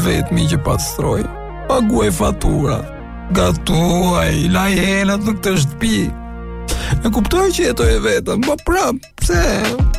vetmi që pastroj. Paguaj faturat, gatuaj, laj henat në këtë shtëpi. E kuptoj që jetoj vetëm, po prap, pse?